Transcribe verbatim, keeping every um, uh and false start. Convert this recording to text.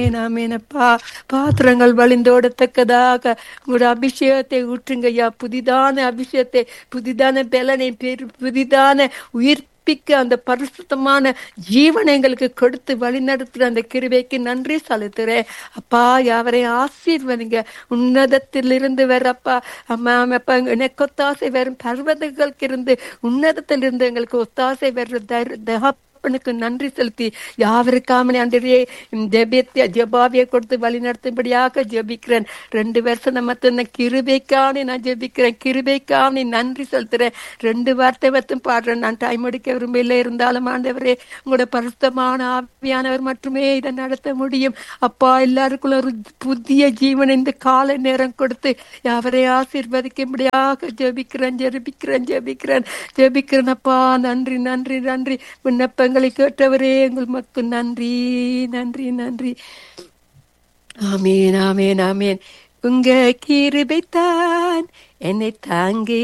ஆமேனப்பா. பாத்திரங்கள் வழிந்தோடத்தக்கதாக உங்களோட அபிஷேகத்தை ஊற்றுங்கய்யா. புதிதான அபிஷேகத்தை, புதிதான பலனை, பெரு புதிதான உயிர்ப்பிக்க அந்த பரிசுத்தமான ஜீவனை எங்களுக்கு கொடுத்து வழி நடத்துற அந்த கிருபைக்கு நன்றி செலுத்துறேன் அப்பா. யாவரையும் ஆசீர்வதிங்க. உன்னதத்திலிருந்து வரப்பா அம்மா அப்பா எனக்கு ஒத்தாசை வரும் பர்வதங்களுக்கு இருந்து உன்னதத்திலிருந்து எங்களுக்கு ஒத்தாசை வர்ற னுக்கு நன்றி செலுத்தி யாவருக்காமனே அன்றையே ஜெபிய ஜெபாவியை கொடுத்து வழி நடத்தும்படியாக ஜெபிக்கிறேன். ரெண்டு வருஷம் நம்ம கிருபைக்கானே நான் ஜெபிக்கிறேன். கிருபைக்கானே நன்றி செலுத்துறேன். ரெண்டு வார்த்தை வத்தும் பாடுறேன். நான் டைம் எடுக்க விரும்பல இருந்தாலும் ஆண்டவரே உங்களோட பரிசுத்தமான ஆவியானவர் மட்டுமே இதை நடத்த முடியும் அப்பா. எல்லாருக்குள்ள ஒரு புதிய ஜீவன் இந்த காலை நேரம் கொடுத்து யாவரை ஆசீர்வதிக்கும்படியாக ஜெபிக்கிறேன் ஜெபிக்கிறேன் ஜெபிக்கிறேன் ஜெபிக்கிறேன் அப்பா. நன்றி நன்றி நன்றி. விண்ணப்ப எங்களை கேட்டவரே எங்கள் மக்கள் நன்றி நன்றி நன்றி. ஆமேன் ஆமேன் ஆமேன். உங்க கிருபைத்தான் என்னை தாங்கி